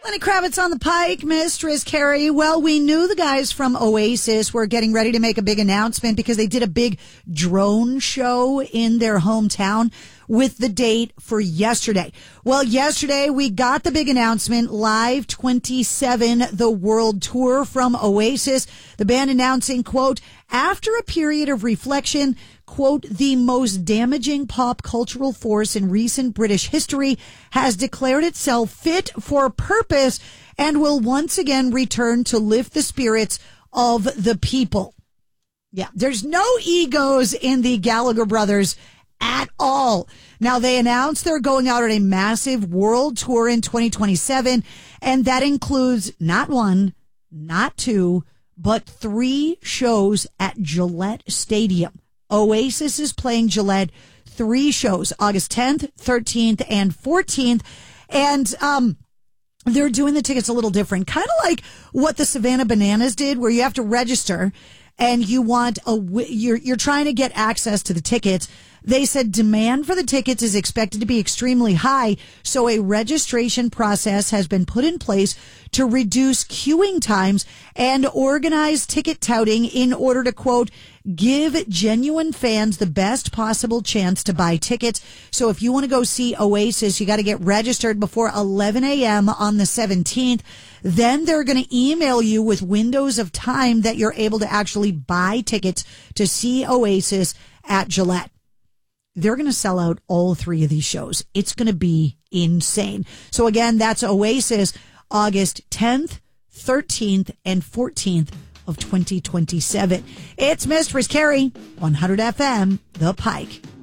Lenny Kravitz on the Pike, Mistress Carrie. Well, we knew the guys from Oasis were getting ready to make a big announcement because they did a big drone show in their hometown with the date for yesterday. Well, yesterday we got the big announcement, Live 27, the world tour from Oasis. The band announcing, quote, after a period of reflection, quote, the most damaging pop cultural force in recent British history has declared itself fit for purpose and will once again return to lift the spirits of the people. Yeah, there's no egos in the Gallagher brothers at all. Now, they announced they're going out on a massive world tour in 2027, and that includes not one, not two, but 3 shows at Gillette Stadium. Oasis is playing Gillette 3 shows, August 10th, 13th, and 14th. And they're doing the tickets a little different, kind of like what the Savannah Bananas did, where you have to register and you want you're trying to get access to the tickets. They said demand for the tickets is expected to be extremely high, so a registration process has been put in place to reduce queuing times and organize ticket touting in order to, quote, give genuine fans the best possible chance to buy tickets. So if you want to go see Oasis, you got to get registered before 11 a.m. on the 17th. Then they're going to email you with windows of time that you're able to actually buy tickets to see Oasis at Gillette. They're going to sell out all 3 of these shows. It's going to be insane. So again, that's Oasis, August 10th, 13th, and 14th of 2027. It's Mistress Carrie, 100 FM, The Pike.